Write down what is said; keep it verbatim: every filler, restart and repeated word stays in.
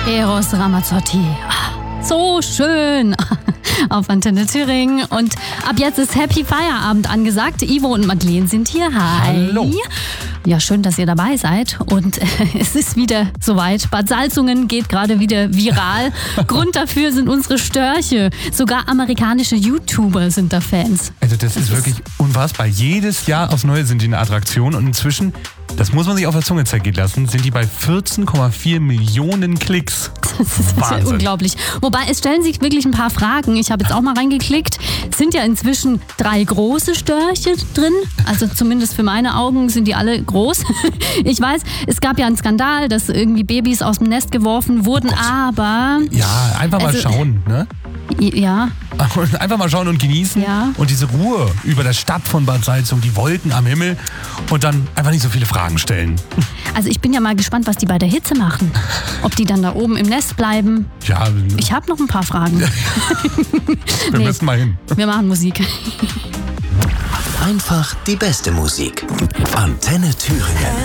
Eros Ramazzotti. So schön. Auf Antenne Thüringen. Und ab jetzt ist Happy Feierabend angesagt. Ivo und Madeleine sind hier. Hi. Hallo. Ja, schön, dass ihr dabei seid. Und äh, es ist wieder soweit. Bad Salzungen geht gerade wieder viral. Grund dafür sind unsere Störche. Sogar amerikanische YouTuber sind da Fans. Also das, das ist wirklich unfassbar. Jedes Jahr aufs Neue sind die eine Attraktion. Und inzwischen, das muss man sich auf der Zunge zergehen lassen, sind die bei vierzehn Komma vier Millionen Klicks. Das ist ja unglaublich. Wobei, es stellen sich wirklich ein paar Fragen. Ich habe jetzt auch mal reingeklickt. Es sind ja inzwischen drei große Störche drin. Also zumindest für meine Augen sind die alle groß. Ich weiß, es gab ja einen Skandal, dass irgendwie Babys aus dem Nest geworfen wurden, oh aber... Ja, einfach mal also, schauen, ne? Ja. Einfach mal schauen und genießen. Ja. Und diese Ruhe über der Stadt von Bad Salzungen, die Wolken am Himmel und dann einfach nicht so viele Fragen stellen. Also ich bin ja mal gespannt, was die bei der Hitze machen. Ob die dann da oben im Nest bleiben. Ja. Ich habe noch ein paar Fragen. Wir nee, müssen mal hin. Wir machen Musik. Einfach die beste Musik. Antenne Thüringen.